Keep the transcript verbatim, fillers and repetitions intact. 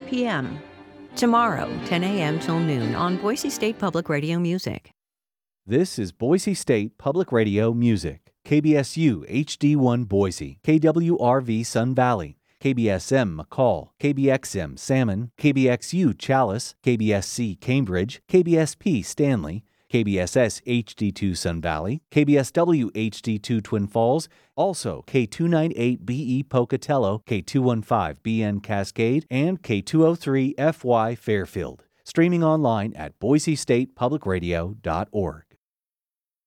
p.m. Tomorrow, ten a.m. till noon on Boise State Public Radio Music. This is Boise State Public Radio Music. K B S U H D one Boise, K W R V Sun Valley, K B S M McCall, K B X M Salmon, K B X U Chalice, K B S C Cambridge, K B S P Stanley, K B S S H D two Sun Valley, K B S W H D two Twin Falls, also K two ninety-eight B E Pocatello, K two fifteen B N Cascade, and K two oh three F Y Fairfield. Streaming online at boise state public radio dot org.